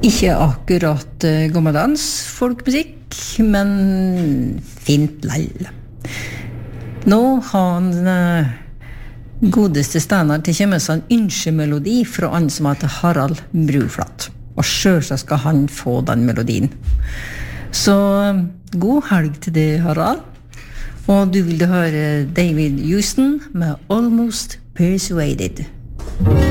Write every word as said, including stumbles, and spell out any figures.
Ikke akkurat uh, gammeldans folkmusikk, men fint lell. Nå har han uh, godeste Steinar til kjemmes en ønskemelodi fra han som heter Harald Bruflat. Og selvsagt skal han få den melodien. Så uh, god helg til det, Harald. Og du vil høre David Houston med Almost Persuaded.